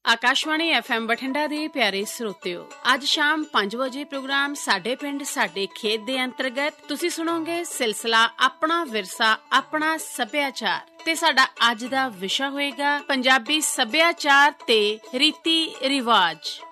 Akashvani FM Bathinda ਦੇ ਪਿਆਰੇ ਸਰੋਤਿਓ, ਅੱਜ ਸ਼ਾਮ 5 ਵਜੇ ਪ੍ਰੋਗਰਾਮ ਸਾਡੇ ਪਿੰਡ ਸਾਡੇ ਖੇਤ ਦੇ ਅੰਤਰਗਤ ਤੁਸੀਂ ਸੁਣੋਗੇ ਸਿਲਸਿਲਾ ਆਪਣਾ ਵਿਰਸਾ ਆਪਣਾ ਸੱਭਿਆਚਾਰ ਤੇ ਸਾਡਾ ਅੱਜ ਦਾ ਵਿਸ਼ਾ ਹੋਏਗਾ ਪੰਜਾਬੀ ਸੱਭਿਆਚਾਰ ਤੇ ਰੀਤੀ ਰਿਵਾਜ।